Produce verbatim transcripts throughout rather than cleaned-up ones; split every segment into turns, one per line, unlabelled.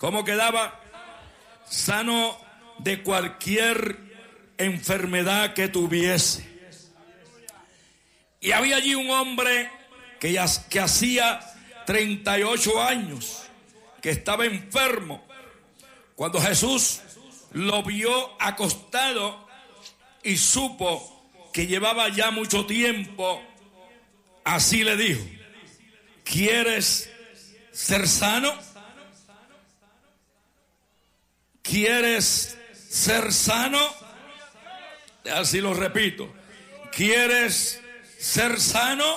¿Cómo quedaba? Sano de cualquier enfermedad que tuviese. Y había allí un hombre que, ya, que hacía treinta y ocho años que estaba enfermo. Cuando Jesús lo vio acostado y supo que llevaba ya mucho tiempo, así le dijo: ¿quieres ser sano? ¿Quieres ser sano? Así lo repito. ¿Quieres ser sano?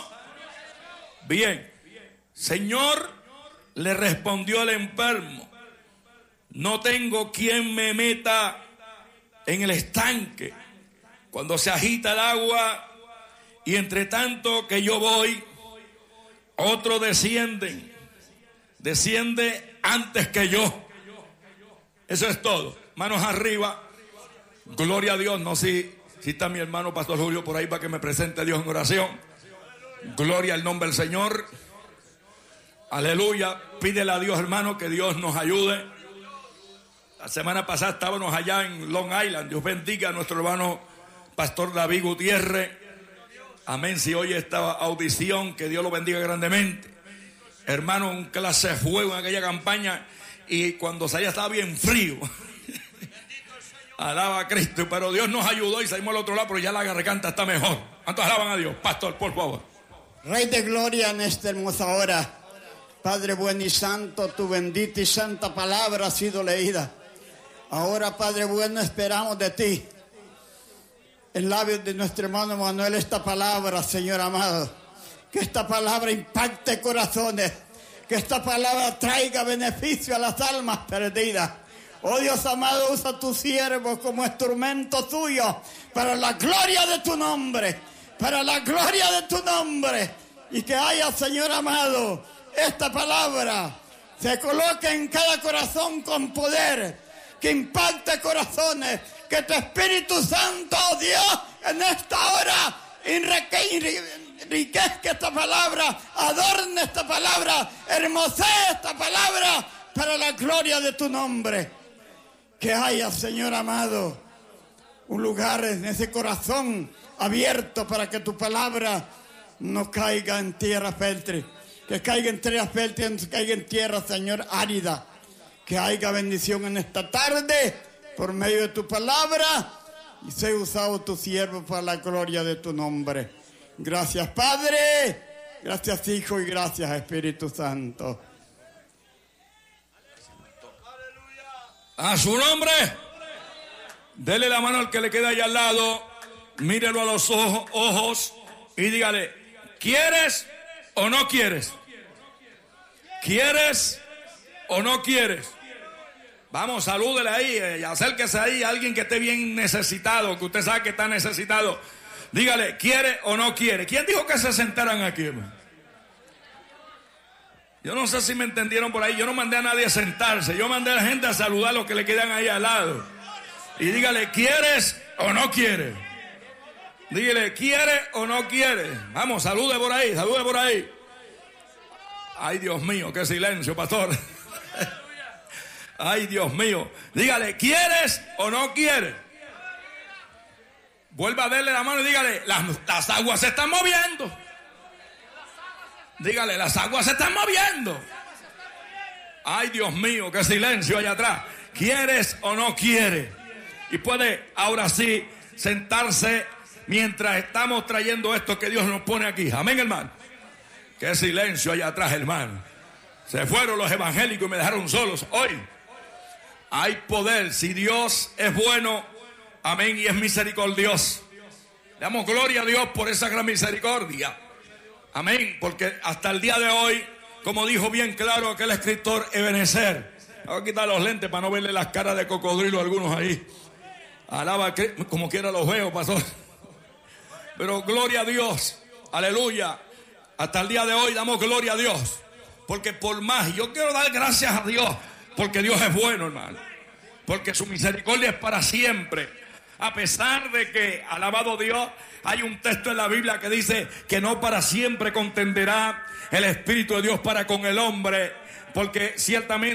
Bien. Señor, le respondió el enfermo: no tengo quien me meta en el estanque cuando se agita el agua, y entre tanto que yo voy, otro desciende, desciende antes que yo. Eso es todo. Manos arriba. Gloria a Dios. No sé si, si está mi hermano Pastor Julio por ahí para que me presente a Dios en oración. Gloria al nombre del Señor. Aleluya. Pídele a Dios, hermano, que Dios nos ayude. La semana pasada estábamos allá en Long Island. Dios bendiga a nuestro hermano Pastor David Gutiérrez. Amén. Si oye esta audición, que Dios lo bendiga grandemente. Hermano, un clase de fuego en aquella campaña. Y cuando salía estaba bien frío. Alaba a Cristo. Pero Dios nos ayudó y salimos al otro lado, pero ya la garganta está mejor. ¿Cuántos alaban a Dios? Pastor, por favor.
Rey de gloria, en esta hermosa hora, Padre bueno y santo, tu bendita y santa palabra ha sido leída. Ahora, Padre bueno, esperamos de ti, en labios de nuestro hermano Manuel, esta palabra, Señor amado. Que esta palabra impacte corazones. Que esta palabra traiga beneficio a las almas perdidas. Oh Dios amado, usa a tu siervo como instrumento tuyo para la gloria de tu nombre. Para la gloria de tu nombre. Y que haya, Señor amado, esta palabra se coloque en cada corazón con poder. Que impacte corazones. Que tu Espíritu Santo, oh Dios, en esta hora enriquezca esta palabra, adorne esta palabra, hermosee esta palabra para la gloria de tu nombre. Que haya, Señor amado, un lugar en ese corazón abierto para que tu palabra no caiga en tierra fértil, que caiga en tierra fértil, que caiga en tierra, Señor, árida. Que haya bendición en esta tarde por medio de tu palabra, y sea usado tu siervo para la gloria de tu nombre. Gracias, Padre, gracias, Hijo, y gracias, Espíritu Santo.
A su nombre. Dele la mano al que le queda allá al lado, mírelo a los ojos, ojos y dígale: ¿quieres o no quieres? ¿Quieres o no quieres? Vamos, salúdele ahí, y acérquese ahí a alguien que esté bien necesitado, que usted sabe que está necesitado. Dígale: ¿quiere o no quiere? ¿Quién dijo que se sentaran aquí, hermano? Yo no sé si me entendieron por ahí. Yo no mandé a nadie a sentarse. Yo mandé a la gente a saludar a los que le quedan ahí al lado. Y dígale: ¿quieres o no quieres? Dígale: ¿quiere o no quiere? Vamos, salude por ahí, salude por ahí. Ay, Dios mío, qué silencio, pastor. Ay, Dios mío. Dígale: ¿quieres o no quieres? Vuelva a darle la mano y dígale: las, las aguas se están moviendo. Dígale: las aguas se están moviendo. Ay, Dios mío, qué silencio allá atrás. ¿Quieres o no quieres? Y puede ahora sí sentarse mientras estamos trayendo esto que Dios nos pone aquí. Amén, hermano. Qué silencio allá atrás, hermano. Se fueron los evangélicos y me dejaron solos. Hoy hay poder. Si Dios es bueno, amén, y es misericordioso. Le damos gloria a Dios por esa gran misericordia. Amén, porque hasta el día de hoy, como dijo bien claro aquel escritor Ebenezer, voy a quitar los lentes para no verle las caras de cocodrilo a algunos ahí. Alaba, como quiera los veo, pastor. Pero gloria a Dios, aleluya. Hasta el día de hoy damos gloria a Dios. Porque por más, yo quiero dar gracias a Dios, porque Dios es bueno, hermano. Porque su misericordia es para siempre. A pesar de que, alabado Dios, hay un texto en la Biblia que dice que no para siempre contenderá el Espíritu de Dios para con el hombre. Porque ciertamente